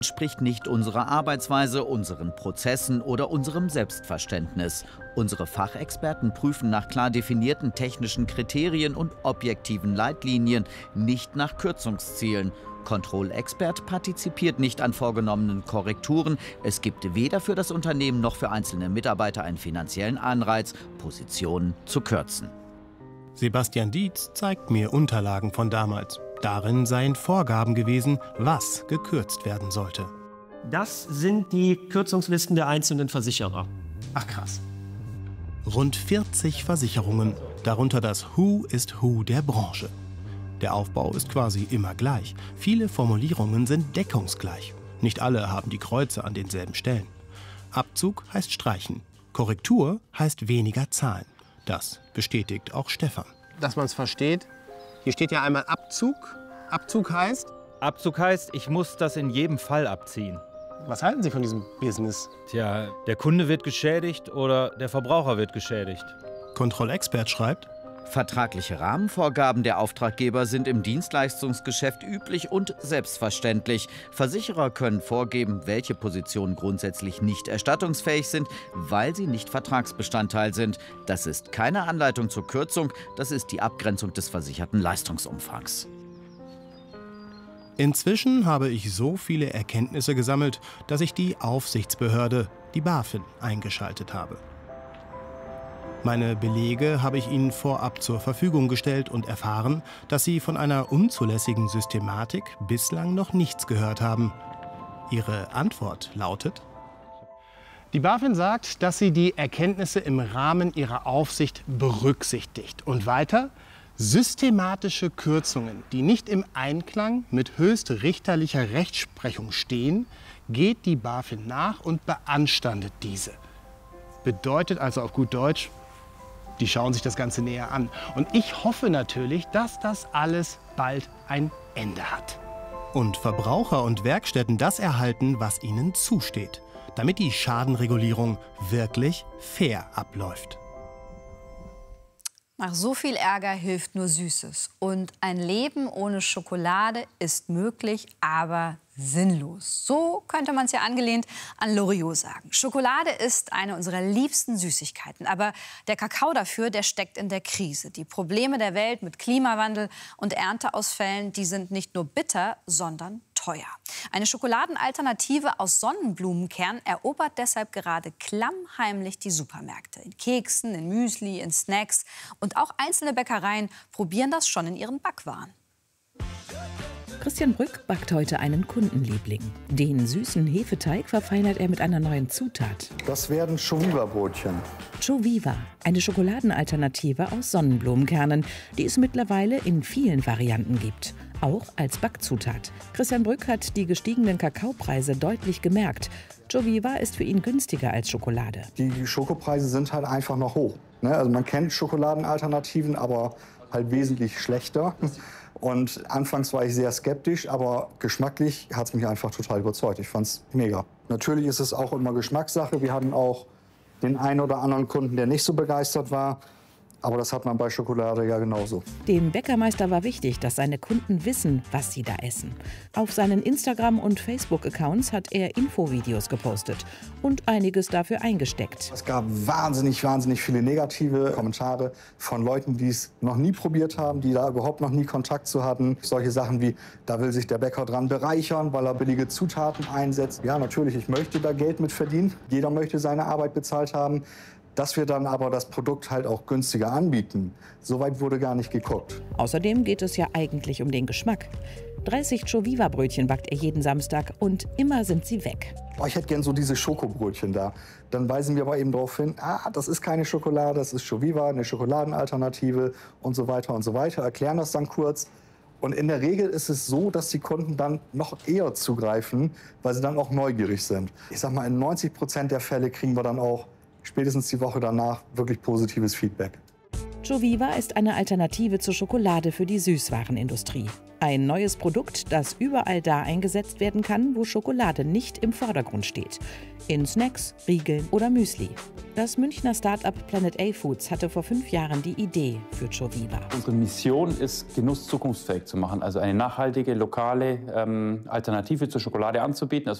Entspricht nicht unserer Arbeitsweise, unseren Prozessen oder unserem Selbstverständnis. Unsere Fachexperten prüfen nach klar definierten technischen Kriterien und objektiven Leitlinien, nicht nach Kürzungszielen. Control Expert partizipiert nicht an vorgenommenen Korrekturen. Es gibt weder für das Unternehmen noch für einzelne Mitarbeiter einen finanziellen Anreiz, Positionen zu kürzen. Sebastian Dietz zeigt mir Unterlagen von damals. Darin seien Vorgaben gewesen, was gekürzt werden sollte. Das sind die Kürzungslisten der einzelnen Versicherer. Ach krass. Rund 40 Versicherungen, darunter das Who ist Who der Branche. Der Aufbau ist quasi immer gleich. Viele Formulierungen sind deckungsgleich. Nicht alle haben die Kreuze an denselben Stellen. Abzug heißt streichen. Korrektur heißt weniger zahlen. Das bestätigt auch Stefan. Dass man es versteht. Hier steht ja einmal Abzug. Abzug heißt? Abzug heißt, ich muss das in jedem Fall abziehen. Was halten Sie von diesem Business? Tja, der Kunde wird geschädigt oder der Verbraucher wird geschädigt. Control Expert schreibt: Vertragliche Rahmenvorgaben der Auftraggeber sind im Dienstleistungsgeschäft üblich und selbstverständlich. Versicherer können vorgeben, welche Positionen grundsätzlich nicht erstattungsfähig sind, weil sie nicht Vertragsbestandteil sind. Das ist keine Anleitung zur Kürzung, das ist die Abgrenzung des versicherten Leistungsumfangs. Inzwischen habe ich so viele Erkenntnisse gesammelt, dass ich die Aufsichtsbehörde, die BaFin, eingeschaltet habe. Meine Belege habe ich Ihnen vorab zur Verfügung gestellt und erfahren, dass Sie von einer unzulässigen Systematik bislang noch nichts gehört haben. Ihre Antwort lautet: Die BaFin sagt, dass sie die Erkenntnisse im Rahmen ihrer Aufsicht berücksichtigt. Und weiter: Systematische Kürzungen, die nicht im Einklang mit höchstrichterlicher Rechtsprechung stehen, geht die BaFin nach und beanstandet diese. Bedeutet also auf gut Deutsch: Die schauen sich das Ganze näher an. Und ich hoffe natürlich, dass das alles bald ein Ende hat. Und Verbraucher und Werkstätten das erhalten, was ihnen zusteht, damit die Schadenregulierung wirklich fair abläuft. Nach so viel Ärger hilft nur Süßes. Und ein Leben ohne Schokolade ist möglich, aber sinnlos. So könnte man es ja angelehnt an Loriot sagen. Schokolade ist eine unserer liebsten Süßigkeiten. Aber der Kakao dafür, der steckt in der Krise. Die Probleme der Welt mit Klimawandel und Ernteausfällen, die sind nicht nur bitter, sondern teuer. Eine Schokoladenalternative aus Sonnenblumenkern erobert deshalb gerade klammheimlich die Supermärkte. In Keksen, in Müsli, in Snacks. Und auch einzelne Bäckereien probieren das schon in ihren Backwaren. Christian Brück backt heute einen Kundenliebling. Den süßen Hefeteig verfeinert er mit einer neuen Zutat. Das werden Joviva-Brötchen. Joviva, eine Schokoladenalternative aus Sonnenblumenkernen, die es mittlerweile in vielen Varianten gibt. Auch als Backzutat. Christian Brück hat die gestiegenen Kakaopreise deutlich gemerkt. Joviva ist für ihn günstiger als Schokolade. Die Schokopreise sind halt einfach noch hoch. Also man kennt Schokoladenalternativen, aber halt wesentlich schlechter. Und anfangs war ich sehr skeptisch, aber geschmacklich hat es mich einfach total überzeugt. Ich fand es mega. Natürlich ist es auch immer Geschmackssache. Wir hatten auch den einen oder anderen Kunden, der nicht so begeistert war. Aber das hat man bei Schokolade ja genauso. Dem Bäckermeister war wichtig, dass seine Kunden wissen, was sie da essen. Auf seinen Instagram- und Facebook-Accounts hat er Infovideos gepostet und einiges dafür eingesteckt. Es gab wahnsinnig viele negative Kommentare von Leuten, die es noch nie probiert haben, die da überhaupt noch nie Kontakt zu hatten. Solche Sachen wie: Da will sich der Bäcker dran bereichern, weil er billige Zutaten einsetzt. Ja, natürlich, ich möchte da Geld mit verdienen. Jeder möchte seine Arbeit bezahlt haben. Dass wir dann aber das Produkt halt auch günstiger anbieten, so weit wurde gar nicht geguckt. Außerdem geht es ja eigentlich um den Geschmack. 30 Joviva-Brötchen backt er jeden Samstag und immer sind sie weg. Oh, ich hätte gern so diese Schokobrötchen da. Dann weisen wir aber eben darauf hin: Das ist keine Schokolade, das ist Joviva, eine Schokoladenalternative und so weiter und so weiter. Erklären das dann kurz. Und in der Regel ist es so, dass die Kunden dann noch eher zugreifen, weil sie dann auch neugierig sind. Ich sag mal, in 90% der Fälle kriegen wir dann auch spätestens die Woche danach wirklich positives Feedback. Joviva ist eine Alternative zur Schokolade für die Süßwarenindustrie. Ein neues Produkt, das überall da eingesetzt werden kann, wo Schokolade nicht im Vordergrund steht. In Snacks, Riegeln oder Müsli. Das Münchner Start-up Planet A Foods hatte vor 5 Jahren die Idee für Joviva. Unsere Mission ist, Genuss zukunftsfähig zu machen, also eine nachhaltige, lokale Alternative zur Schokolade anzubieten.